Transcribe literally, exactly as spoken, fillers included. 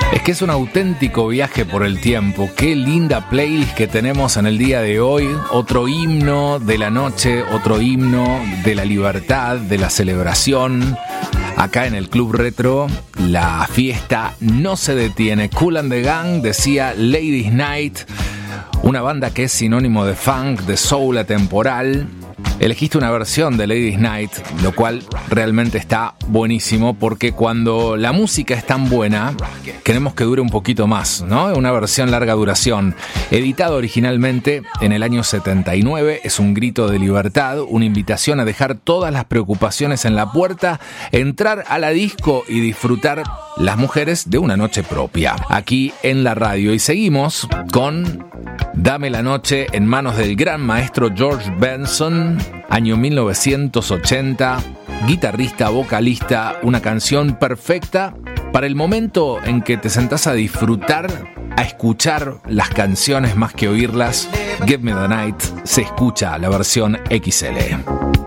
Es que es un auténtico viaje por el tiempo. Qué linda playlist que tenemos en el día de hoy. Otro himno de la noche, otro himno de la libertad, de la celebración. Acá en el Club Retro, la fiesta no se detiene. Kool and the Gang decía Ladies Night, una banda que es sinónimo de funk, de soul atemporal. Elegiste una versión de Ladies Night, lo cual realmente está buenísimo, porque cuando la música es tan buena, queremos que dure un poquito más, ¿no? Una versión larga duración. Editado originalmente en el año setenta y nueve, es un grito de libertad, una invitación a dejar todas las preocupaciones en la puerta, entrar a la disco y disfrutar las mujeres de una noche propia. Aquí en la radio. Y seguimos con Dame la noche en manos del gran maestro George Benson, año mil novecientos ochenta, guitarrista, vocalista, una canción perfecta para el momento en que te sentás a disfrutar, a escuchar las canciones más que oírlas. Give Me the Night, se escucha la versión X L.